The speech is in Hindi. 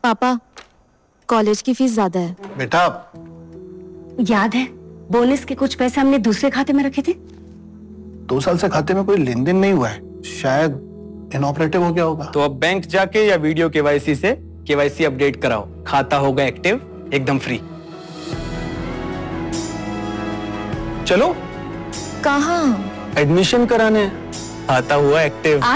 पापा, कॉलेज की फीस ज्यादा है। बेटा, याद है बोनस के कुछ पैसे हमने दूसरे खाते में रखे थे? 2 साल से खाते में कोई लेन देन नहीं हुआ है, शायद इनऑपरेटिव हो गया होगा। तो अब बैंक जाके या वीडियो केवाईसी से केवाईसी अपडेट कराओ, खाता होगा एक्टिव, एकदम फ्री। चलो कहाँ? एडमिशन कराने, खाता हुआ एक्टिव।